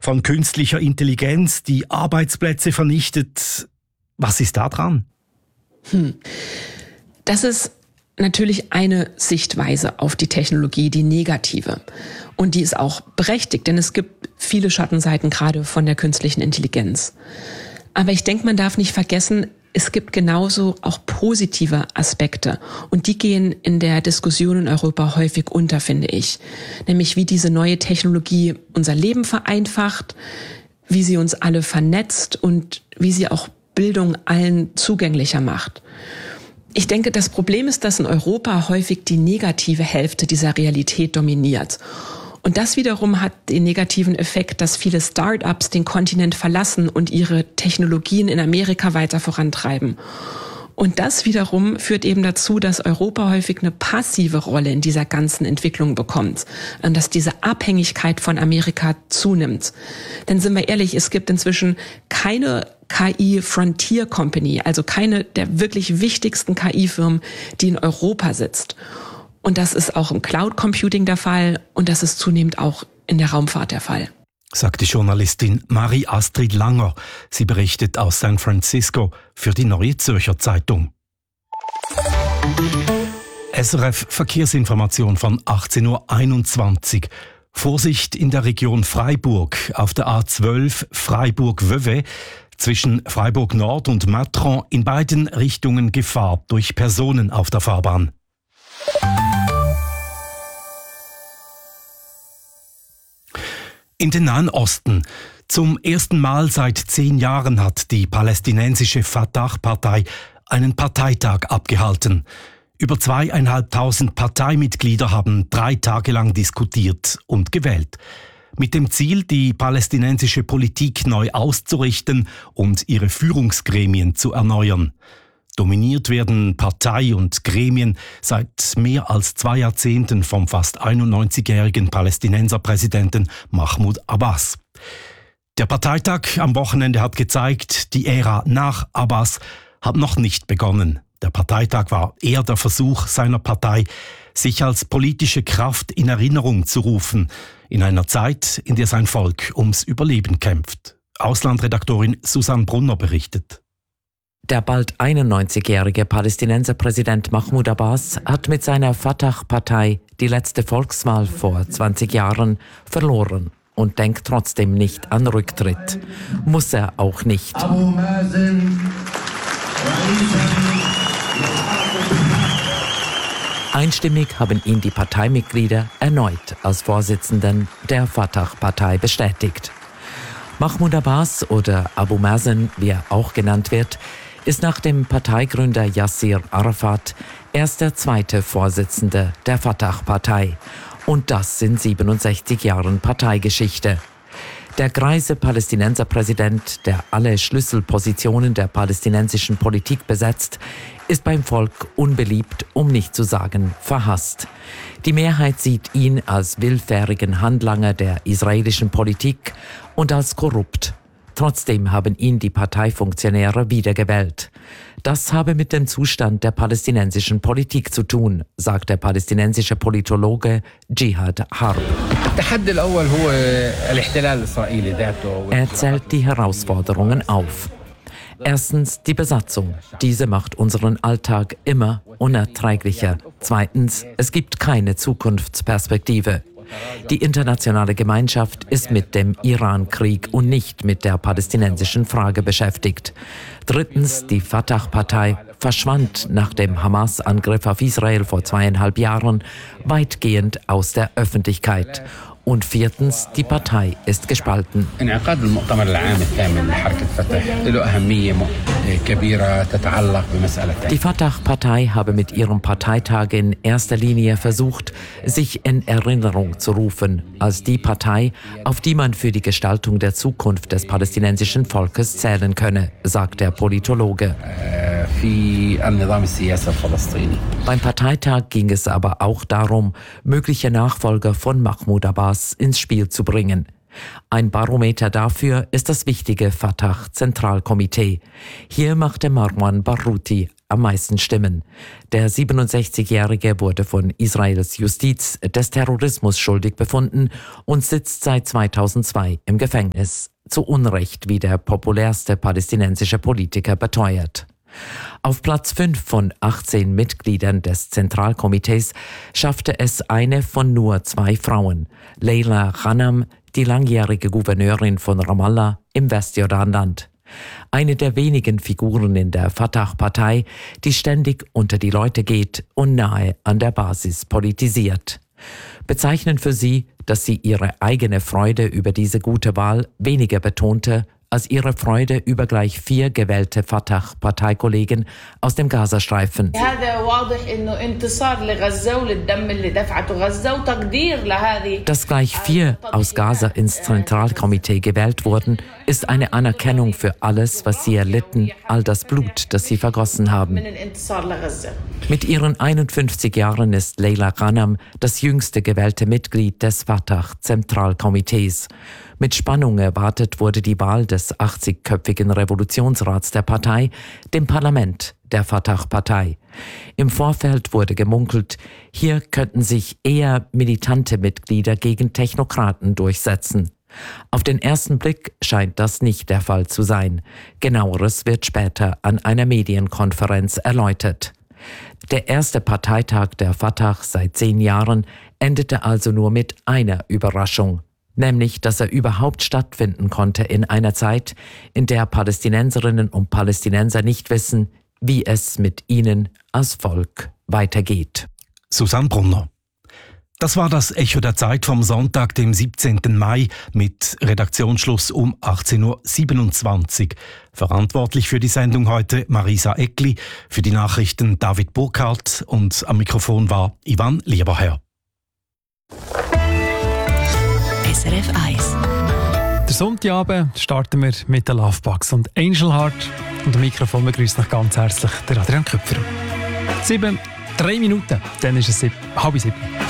von künstlicher Intelligenz, die Arbeitsplätze vernichtet. Was ist da dran? Das ist natürlich eine Sichtweise auf die Technologie, die negative. Und die ist auch berechtigt, denn es gibt viele Schattenseiten, gerade von der künstlichen Intelligenz. Aber ich denke, man darf nicht vergessen, es gibt genauso auch positive Aspekte. Und die gehen in der Diskussion in Europa häufig unter, finde ich. Nämlich wie diese neue Technologie unser Leben vereinfacht, wie sie uns alle vernetzt und wie sie auch Bildung allen zugänglicher macht. Ich denke, das Problem ist, dass in Europa häufig die negative Hälfte dieser Realität dominiert. Und das wiederum hat den negativen Effekt, dass viele Start-ups den Kontinent verlassen und ihre Technologien in Amerika weiter vorantreiben. Und das wiederum führt eben dazu, dass Europa häufig eine passive Rolle in dieser ganzen Entwicklung bekommt und dass diese Abhängigkeit von Amerika zunimmt. Denn sind wir ehrlich, es gibt inzwischen keine KI-Frontier Company, also keine der wirklich wichtigsten KI-Firmen, die in Europa sitzt. Und das ist auch im Cloud Computing der Fall und das ist zunehmend auch in der Raumfahrt der Fall. Sagt die Journalistin Marie-Astrid Langer. Sie berichtet aus San Francisco für die Neue Zürcher Zeitung. SRF Verkehrsinformation von 18.21 Uhr. Vorsicht in der Region Freiburg auf der A12 Freiburg-Vevey. Zwischen Freiburg Nord und Matron in beiden Richtungen Gefahr durch Personen auf der Fahrbahn. In den Nahen Osten. Zum ersten Mal seit 10 Jahren hat die palästinensische Fatah-Partei einen Parteitag abgehalten. Über 2.500 Parteimitglieder haben 3 Tage lang diskutiert und gewählt. Mit dem Ziel, die palästinensische Politik neu auszurichten und ihre Führungsgremien zu erneuern. Dominiert werden Partei und Gremien seit mehr als 2 Jahrzehnten vom fast 91-jährigen Palästinenserpräsidenten Mahmoud Abbas. Der Parteitag am Wochenende hat gezeigt, die Ära nach Abbas hat noch nicht begonnen. Der Parteitag war eher der Versuch seiner Partei, sich als politische Kraft in Erinnerung zu rufen, in einer Zeit, in der sein Volk ums Überleben kämpft. Auslandredaktorin Susanne Brunner berichtet. Der bald 91-jährige Palästinenserpräsident Mahmoud Abbas hat mit seiner Fatah-Partei die letzte Volkswahl vor 20 Jahren verloren und denkt trotzdem nicht an Rücktritt. Muss er auch nicht. Einstimmig haben ihn die Parteimitglieder erneut als Vorsitzenden der Fatah-Partei bestätigt. Mahmoud Abbas oder Abu Mazen, wie er auch genannt wird, ist nach dem Parteigründer Yasser Arafat erst der zweite Vorsitzende der Fatah-Partei. Und das in 67 Jahren Parteigeschichte. Der greise Palästinenserpräsident, der alle Schlüsselpositionen der palästinensischen Politik besetzt, ist beim Volk unbeliebt, um nicht zu sagen verhasst. Die Mehrheit sieht ihn als willfährigen Handlanger der israelischen Politik und als korrupt. Trotzdem haben ihn die Parteifunktionäre wiedergewählt. Das habe mit dem Zustand der palästinensischen Politik zu tun, sagt der palästinensische Politologe Jihad Harb. Er zählt die Herausforderungen auf. Erstens die Besatzung. Diese macht unseren Alltag immer unerträglicher. Zweitens, es gibt keine Zukunftsperspektive. Die internationale Gemeinschaft ist mit dem Iran-Krieg und nicht mit der palästinensischen Frage beschäftigt. Drittens, die Fatah-Partei verschwand nach dem Hamas-Angriff auf Israel vor 2,5 Jahren weitgehend aus der Öffentlichkeit. Und viertens, die Partei ist gespalten. Die Fatah-Partei habe mit ihrem Parteitag in erster Linie versucht, sich in Erinnerung zu rufen, als die Partei, auf die man für die Gestaltung der Zukunft des palästinensischen Volkes zählen könne, sagt der Politologe. Beim Parteitag ging es aber auch darum, mögliche Nachfolger von Mahmoud Abbas ins Spiel zu bringen. Ein Barometer dafür ist das wichtige Fatah-Zentralkomitee. Hier machte Marwan Barghouti am meisten Stimmen. Der 67-Jährige wurde von Israels Justiz des Terrorismus schuldig befunden und sitzt seit 2002 im Gefängnis. Zu Unrecht, wie der populärste palästinensische Politiker beteuert. Auf Platz 5 von 18 Mitgliedern des Zentralkomitees schaffte es eine von nur 2 Frauen, Leila Ghanem, die langjährige Gouverneurin von Ramallah im Westjordanland. Eine der wenigen Figuren in der Fatah-Partei, die ständig unter die Leute geht und nahe an der Basis politisiert. Bezeichnend für sie, dass sie ihre eigene Freude über diese gute Wahl weniger betonte als ihre Freude über gleich 4 gewählte Fatah-Parteikollegen aus dem Gazastreifen. Dass gleich 4 aus Gaza ins Zentralkomitee gewählt wurden, ist eine Anerkennung für alles, was sie erlitten, all das Blut, das sie vergossen haben. Mit ihren 51 Jahren ist Leila Ghanem das jüngste gewählte Mitglied des Fatah-Zentralkomitees. Mit Spannung erwartet wurde die Wahl des 80-köpfigen Revolutionsrats der Partei, dem Parlament der Fatah-Partei. Im Vorfeld wurde gemunkelt, hier könnten sich eher militante Mitglieder gegen Technokraten durchsetzen. Auf den ersten Blick scheint das nicht der Fall zu sein. Genaueres wird später an einer Medienkonferenz erläutert. Der erste Parteitag der Fatah seit 10 Jahren endete also nur mit einer Überraschung. Nämlich, dass er überhaupt stattfinden konnte in einer Zeit, in der Palästinenserinnen und Palästinenser nicht wissen, wie es mit ihnen als Volk weitergeht. Susanne Brunner. Das war das Echo der Zeit vom Sonntag, dem 17. Mai, mit Redaktionsschluss um 18.27 Uhr. Verantwortlich für die Sendung heute Marisa Eckli, für die Nachrichten David Burkhardt und am Mikrofon war Ivan Lieberherr. SRF 1. Der Sonntagabend starten wir mit den Lovebugs und Angel Heart. Und am Mikrofon begrüßt noch ganz herzlich der Adrian Köpfer. 3 Minuten, dann ist es 6:30.